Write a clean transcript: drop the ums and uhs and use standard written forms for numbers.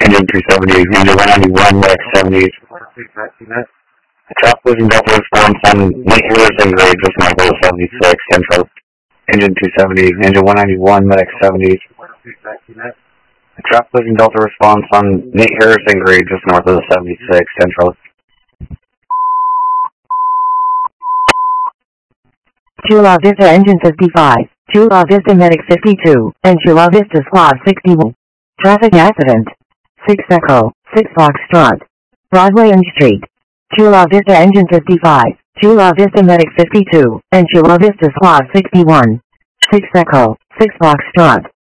Engine 270, engine 191, Medic 70. Truck losing Delta response on Nate Harrison grade just north of 76 Central. Engine 270, engine 191, Medic 70. Truck losing Delta response on Nate Harrison grade just north of 76 Central. Chula Vista engine 55, Chula Vista Medic 52, and Chula Vista Squad 61. Traffic accident. 6 Echo, 6 Foxtrot. Broadway and Street. Chula Vista engine 55, Chula Vista Medic 52, and Chula Vista Squad 61. 6 Echo, 6 Foxtrot.